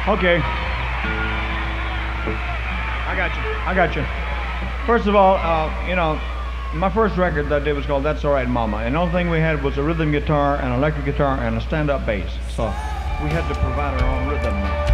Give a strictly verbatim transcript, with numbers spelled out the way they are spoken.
Okay. I got you. I got you. First of all, uh, you know, my first record that I did was called That's Alright Mama. And the only thing we had was a rhythm guitar, an electric guitar, and a stand-up bass. So we had to provide our own rhythm.